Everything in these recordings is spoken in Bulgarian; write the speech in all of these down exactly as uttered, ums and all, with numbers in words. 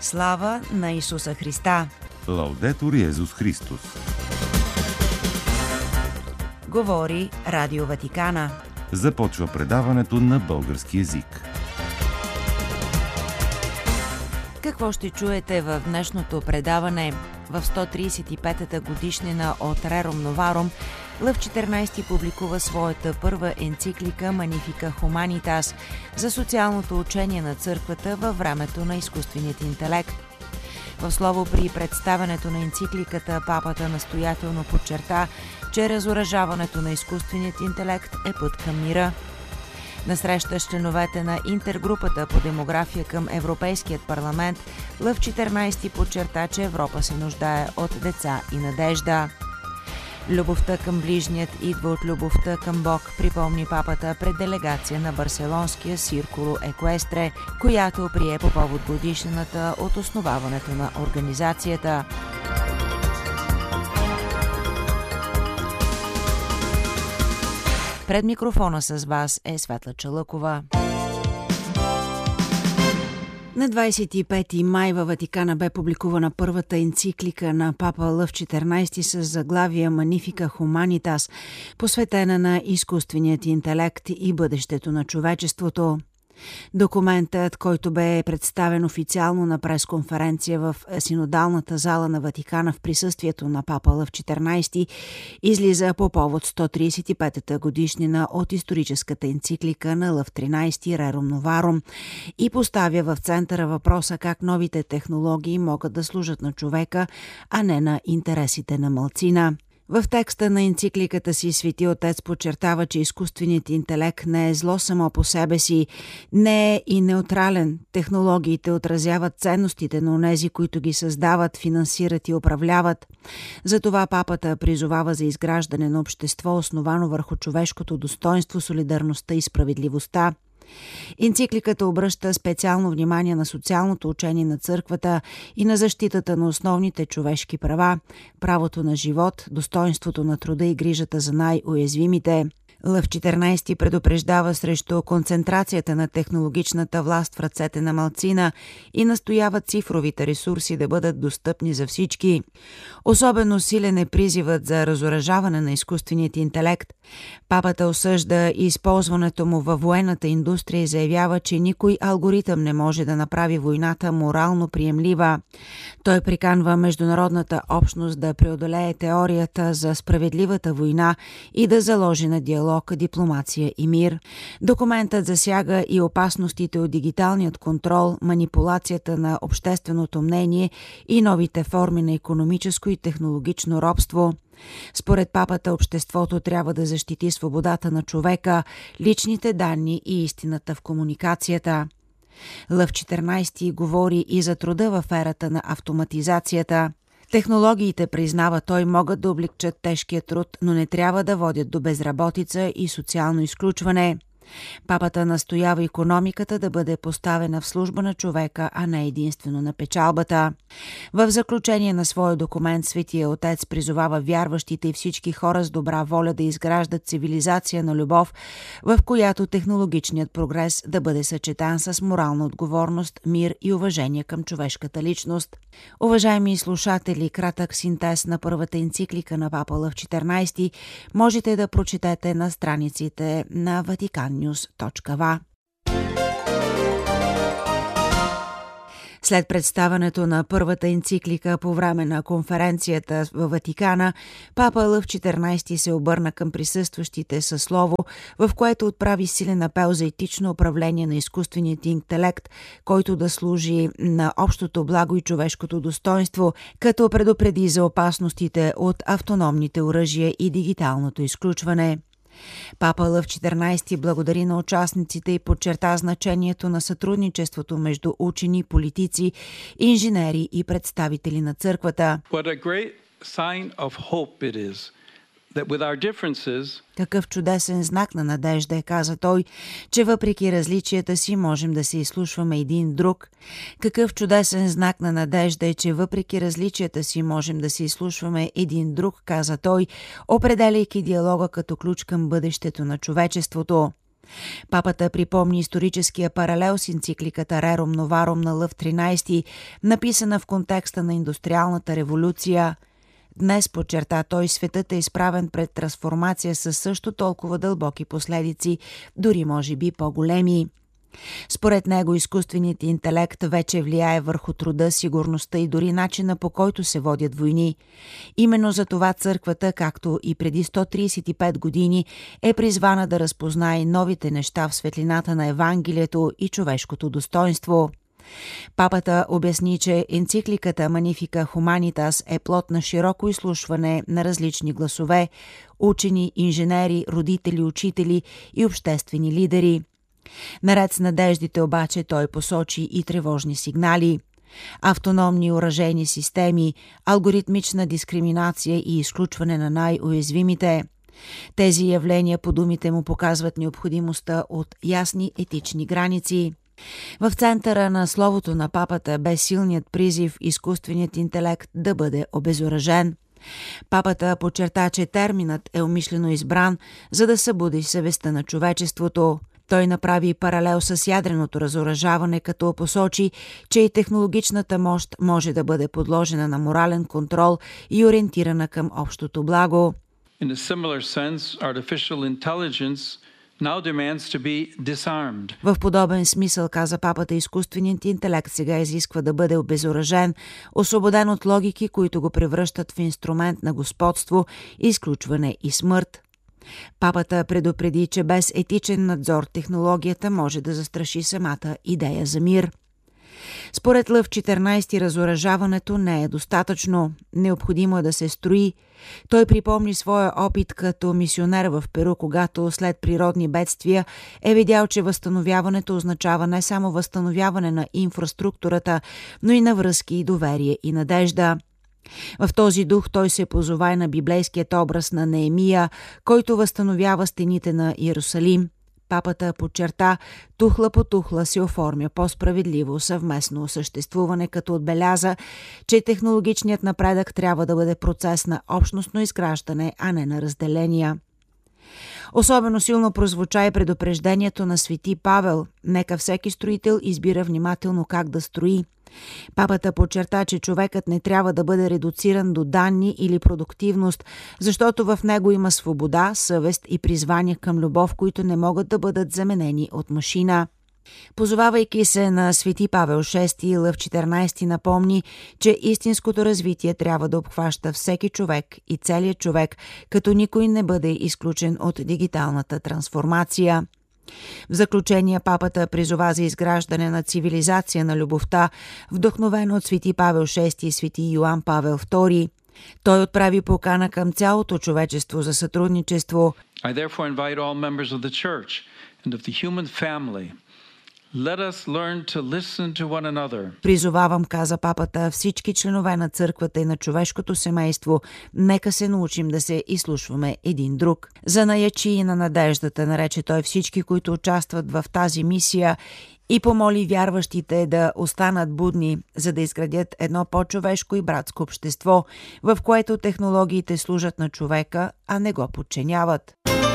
Слава на Исуса Христа! Лаудетур Йезус Христос! Говори Радио Ватикана. Започва предаването на български език. Какво ще чуете в днешното предаване? В сто тридесет и петата годишнина от Рерум Новарум, Лъв четиринайсети публикува своята първа енциклика Magnificat Humanitas за социалното учение на църквата във времето на изкуственият интелект. В слово при представянето на енцикликата папата настоятелно подчерта, че разоръжаването на изкуственият интелект е път към мира. На среща с членовете на интергрупата по демография към Европейският парламент, Лъв четиринайсети подчерта, че Европа се нуждае от деца и надежда. Любовта към ближният идва от любовта към Бог, припомни папата пред делегация на Барселонския Сиркуло Екуестре, която прие по повод годишнината от основаването на организацията. Пред микрофона с вас е Светла Чалъкова. На двайсет и пети май във Ватикана бе публикувана първата енциклика на папа Лъв четиринайсети с заглавие Magnificat Humanitas, посветена на изкуственият интелект и бъдещето на човечеството. Документът, който бе представен официално на пресконференция в синодалната зала на Ватикана в присъствието на папа Лъв четиринайсети, излиза по повод сто тридесет и петата годишнина от историческата енциклика на Лъв тринайсети Рерум Новарум и поставя в центъра въпроса как новите технологии могат да служат на човека, а не на интересите на малцина. В текста на енцикликата си Свети Отец подчертава, че изкуственият интелект не е зло само по себе си, не е и неутрален. Технологиите отразяват ценностите на онези, които ги създават, финансират и управляват. Затова папата призовава за изграждане на общество, основано върху човешкото достоинство, солидарността и справедливостта. Енцикликата обръща специално внимание на социалното учение на църквата и на защитата на основните човешки права, правото на живот, достоинството на труда и грижата за най-уязвимите. Лъв четиринайсети предупреждава срещу концентрацията на технологичната власт в ръцете на малцина и настоява цифровите ресурси да бъдат достъпни за всички. Особено силен е призивът за разоръжаване на изкуственият интелект. Папата осъжда използването му във военната индустрия и заявява, че никой алгоритъм не може да направи войната морално приемлива. Той приканва международната общност да преодолее теорията за справедливата война и да заложи на диалог, дипломация и мир. Документът засяга и опасностите от дигиталният контрол, манипулацията на общественото мнение и новите форми на икономическо и технологично робство. Според папата, обществото трябва да защити свободата на човека, личните данни и истината в комуникацията. Лъв четиринайсети говори и за труда в ерата на автоматизацията. Технологиите, признава той, могат да облегчат тежкия труд, но не трябва да водят до безработица и социално изключване. Папата настоява икономиката да бъде поставена в служба на човека, а не единствено на печалбата. В заключение на своя документ Светия Отец призовава вярващите и всички хора с добра воля да изграждат цивилизация на любов, в която технологичният прогрес да бъде съчетан с морална отговорност, мир и уважение към човешката личност. Уважаеми слушатели, кратък синтез на първата енциклика на папа Лъв четиринайсети можете да прочетете на страниците на Ватикан Нюс точка ви. След представането на първата енциклика по време на конференцията във Ватикана, папа Лъв четиринайсети се обърна към присъстващите със слово, в което отправи силен апел за етично управление на изкуственият интелект, който да служи на общото благо и човешкото достоинство, като предупреди за опасностите от автономните оръжия и дигиталното изключване. Папа Лъв четиринайсети благодари на участниците и подчерта значението на сътрудничеството между учени, политици, инженери и представители на църквата. Какъв чудесен знак на надежда е, каза той, че въпреки различията си можем да се изслушваме един друг. Какъв чудесен знак на надежда е, че въпреки различията си можем да се изслушваме един друг, каза той, определяйки диалога като ключ към бъдещето на човечеството. Папата припомни историческия паралел с енцикликата Rerum Novarum на Лъв тринайсети, написана в контекста на индустриалната революция. Днес, подчерта той, светът е изправен пред трансформация със също толкова дълбоки последици, дори може би по-големи. Според него изкуственият интелект вече влияе върху труда, сигурността и дори начина, по който се водят войни. Именно за това църквата, както и преди сто трийсет и пет години, е призвана да разпознае новите неща в светлината на Евангелието и човешкото достоинство. Папата обясни, че енцикликата Magnificat Humanitas е плод на широко изслушване на различни гласове – учени, инженери, родители, учители и обществени лидери. Наред с надеждите обаче той посочи и тревожни сигнали. Автономни оръжейни системи, алгоритмична дискриминация и изключване на най-уязвимите. Тези явления, по думите му, показват необходимостта от ясни етични граници. В центъра на словото на папата бе силният призив изкуственият интелект да бъде обезоръжен. Папата подчерта, че терминът е умишлено избран, за да събуди съвестта на човечеството. Той направи паралел с ядреното разоръжаване, като посочи, че и технологичната мощ може да бъде подложена на морален контрол и ориентирана към общото благо. In a similar sense, artificial intelligence now demands to be disarmed. В подобен смисъл, каза папата, изкуственият интелект сега изисква да бъде обезоръжен, освободен от логики, които го превръщат в инструмент на господство, изключване и смърт. Папата предупреди, че без етичен надзор технологията може да застраши самата идея за мир. Според Лъв четиринайсети разоръжаването не е достатъчно. Необходимо е да се строи. Той припомни своя опит като мисионер в Перу, когато след природни бедствия е видял, че възстановяването означава не само възстановяване на инфраструктурата, но и на връзки, доверие и надежда. В този дух той се позова и на библейският образ на Неемия, който възстановява стените на Иерусалим. Папата подчерта, тухла по тухла се оформя по-справедливо съвместно съществуване, като отбеляза, че технологичният напредък трябва да бъде процес на общностно изграждане, а не на разделения. Особено силно прозвуча и предупреждението на свети Павел: нека всеки строител избира внимателно как да строи. Папата подчерта, че човекът не трябва да бъде редуциран до данни или продуктивност, защото в него има свобода, съвест и призвание към любов, които не могат да бъдат заменени от машина. Позовавайки се на свети Павел шести, Лъв четиринайсети напомни, че истинското развитие трябва да обхваща всеки човек и целият човек, като никой не бъде изключен от дигиталната трансформация. В заключение папата призова за изграждане на цивилизация на любовта, вдъхновена от свети Павел шести и свети Йоан Павел втори. Той отправи покана към цялото човечество за сътрудничество. I therefore invite all members of the church and of the human family. Let us learn to listen to one another. Призовавам, каза папата, всички членове на църквата и на човешкото семейство, нека се научим да се изслушваме един друг. За наячи на надеждата нарече той всички, които участват в тази мисия, и помоли вярващите да останат будни, за да изградят едно по-човешко и братско общество, в което технологиите служат на човека, а не го подчиняват.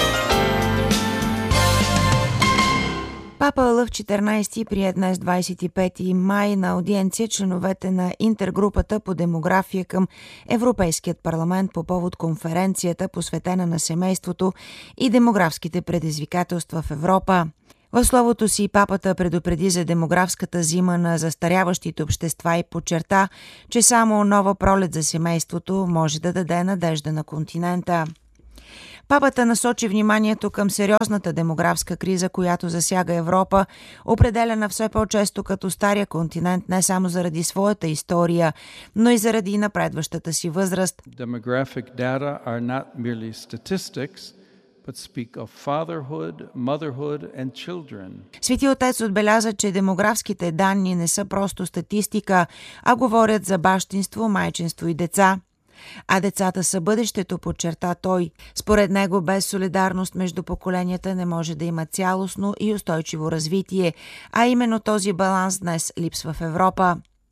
Папа Лъв четиринайсети прие днес двайсет и пети май на аудиенция членовете на интергрупата по демография към Европейският парламент по повод конференцията, посветена на семейството и демографските предизвикателства в Европа. В словото си папата предупреди за демографската зима на застаряващите общества и подчерта, че само нова пролет за семейството може да даде надежда на континента. Папата насочи вниманието към сериозната демографска криза, която засяга Европа, определена все по-често като стария континент не само заради своята история, но и заради напредващата си възраст. Demographic data are not merely statistics, but speak of fatherhood, motherhood and children. Свети отец отбеляза, че демографските данни не са просто статистика, а говорят за бащинство, майчинство и деца. А децата са бъдещето, подчерта той. Според него, без солидарност между поколенията не може да има цялостно и устойчиво развитие, а именно този баланс днес липсва в Европа.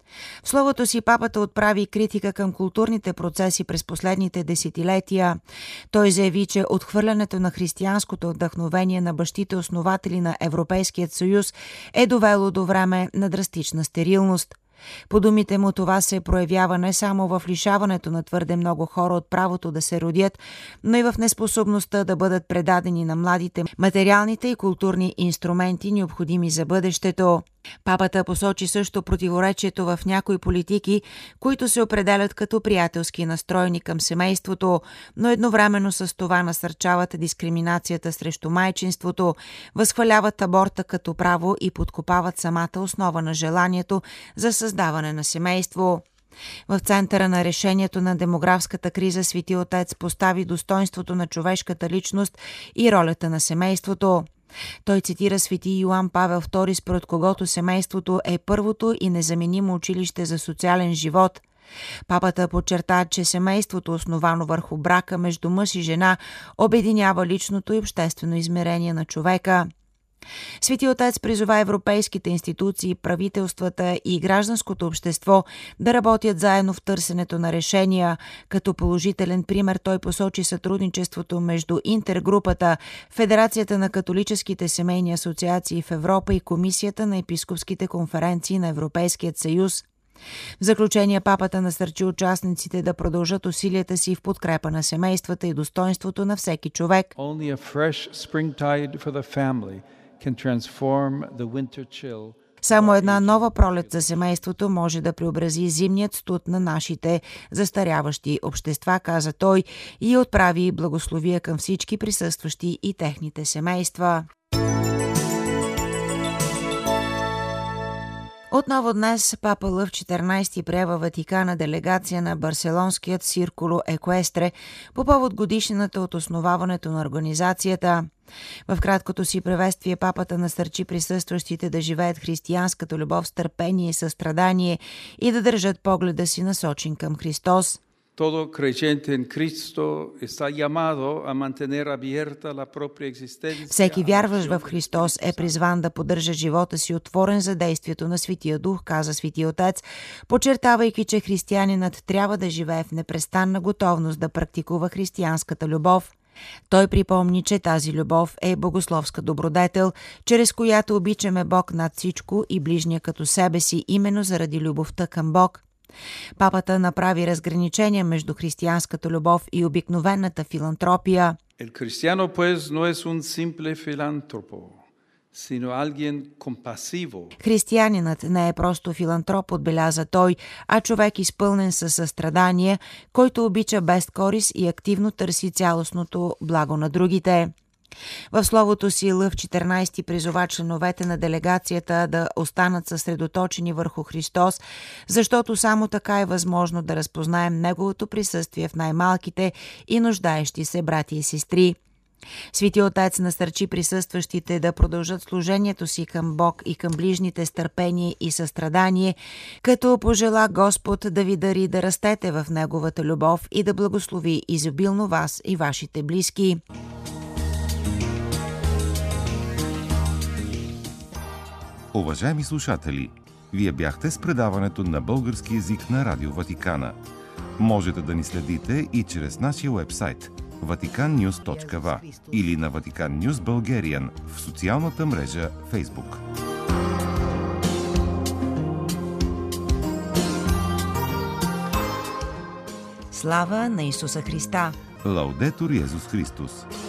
В словото си папата отправи критика към културните процеси през последните десетилетия. Той заяви, че отхвърлянето на християнското вдъхновение на бащите основатели на Европейският съюз е довело до време на драстична стерилност. По думите му, това се проявява не само в лишаването на твърде много хора от правото да се родят, но и в неспособността да бъдат предадени на младите материалните и културни инструменти, необходими за бъдещето. Папата посочи също противоречието в някои политики, които се определят като приятелски настроени към семейството, но едновременно с това насърчават дискриминацията срещу майчинството, възхваляват аборта като право и подкопават самата основа на желанието за създаване на семейство. В центъра на решението на демографската криза Свети Отец постави достоинството на човешката личност и ролята на семейството. Той цитира свети Йоан Павел втори, според когото семейството е първото и незаменимо училище за социален живот. Папата подчерта, че семейството, основано върху брака между мъж и жена, обединява личното и обществено измерение на човека. Свети Отец призова европейските институции, правителствата и гражданското общество да работят заедно в търсенето на решения. Като положителен пример той посочи сътрудничеството между Интергрупата, Федерацията на католическите семейни асоциации в Европа и Комисията на епископските конференции на Европейският съюз. В заключение папата насърчи участниците да продължат усилията си в подкрепа на семействата и достоинството на всеки човек. Само една нова пролет за семейството може да преобрази зимният студ на нашите застаряващи общества, каза той, и отправи благословия към всички присъстващи и техните семейства. Отново днес папа Лъв четиринайсети прие във Ватикана делегация на Барселонският Циркуло Екуестре по повод годишнината от основаването на организацията. В краткото си приветствие папата насърчи присъстващите да живеят християнската любов с търпение и състрадание и да държат погледа си насочен към Христос. Todo creyente en Cristo está llamado a mantener abierta la propia existencia. Всеки вярващ в Христос е призван да поддържа живота си отворен за действието на Светия Дух, каза Свети Отец, подчертавайки, че християнинът трябва да живее в непрестанна готовност да практикува християнската любов. Той припомни, че тази любов е богословска добродетел, чрез която обичаме Бог над всичко и ближния като себе си, именно заради любовта към Бог. Папата направи разграничение между християнската любов и обикновената филантропия. El cristiano pues no es un simple filántropo, sino alguien compasivo. Християнинът не е просто филантроп, отбеляза той, а човек изпълнен със състрадание, който обича без корист и активно търси цялостното благо на другите. В словото си Лъв четиринайсети призова членовете на делегацията да останат съсредоточени върху Христос, защото само така е възможно да разпознаем Неговото присъствие в най-малките и нуждаещи се брати и сестри. Свети Отец насърчи присъстващите да продължат служението си към Бог и към ближните с търпение и състрадание, като пожела Господ да ви дари да растете в Неговата любов и да благослови изобилно вас и вашите близки. Уважаеми слушатели, вие бяхте с предаването на български език на Радио Ватикана. Можете да ни следите и чрез нашия уебсайт ватикан нюз точка ви или на Vatican News Bulgarian в социалната мрежа Facebook. Слава на Исуса Христа! Лаудетур Йезус Христос!